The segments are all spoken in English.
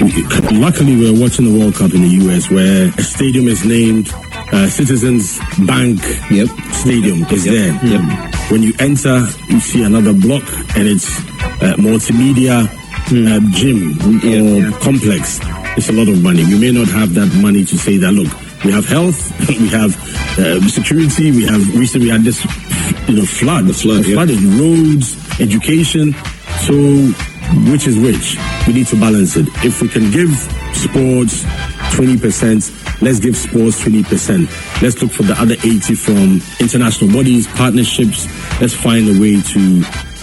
luckily we're watching the World Cup in the US where a stadium is named Citizens Bank Stadium is there. When you enter, you see another block and it's multimedia gym or complex. It's a lot of money. We may not have that money to say that, look, we have health, we have security, recently we had this flooding, roads, education. So which is which? We need to balance it. If we can give sports 20%, let's give sports 20%. Let's look for the other 80 from international bodies, partnerships. Let's find a way to,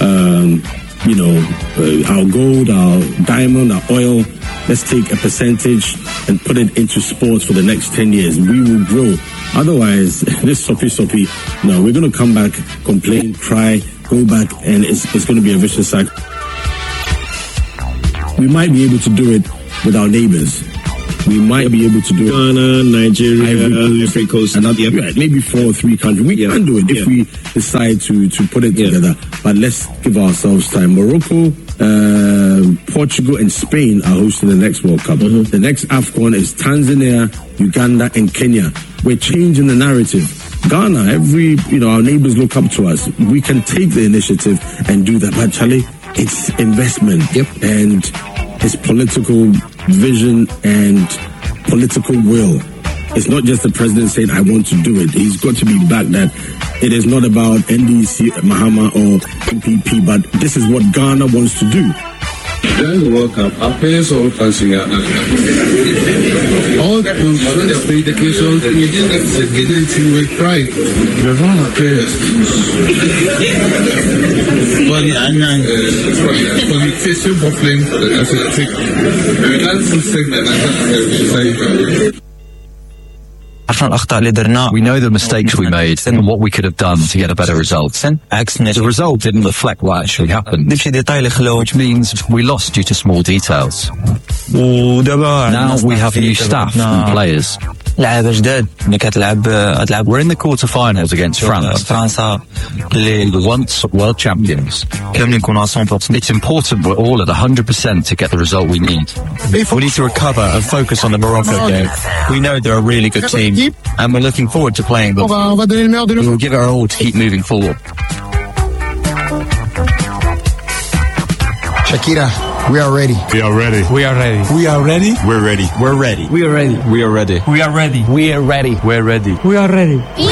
our gold, our diamond, our oil. Let's take a percentage and put it into sports for the next 10 years. We will grow. Otherwise, this soppy, no, we're going to come back, complain, cry, go back, and it's going to be a vicious cycle. We might be able to do it with our neighbors. We might be able to do it. Ghana, Nigeria, Ivory Coast, and maybe 4 or 3 countries. We can do it if we decide to put it together. But let's give ourselves time. Morocco, Portugal, and Spain are hosting the next World Cup. The next AFCON is Tanzania, Uganda, and Kenya. We're changing the narrative. Ghana, our neighbors look up to us. We can take the initiative and do that. But Charlie, it's investment and it's political vision and political will. It's not just the president saying, I want to do it. He's got to be back that it is not about NDC, Mahama, or MPP, but this is what Ghana wants to do. During the World Cup, our players are all punching out. All the dedications, we did it with pride. We're one of our players. But we face you buffling as a trick. That's the segment I have to say. We know the mistakes we made and what we could have done to get a better result. The result didn't reflect what actually happened, which means we lost due to small details. Now we have new staff and players. We're in the quarterfinals against France, the once world champions. It's important we're all at 100% to get the result we need. We need to recover and focus on the Morocco game. We know they're a really good team, and we're looking forward to playing them. We will give it our all to keep moving forward. Shakira, we are ready. We are ready. We are ready. We are ready. We're ready. We're ready. We are ready. We are ready. We are ready. We are ready. We're ready. We are ready. We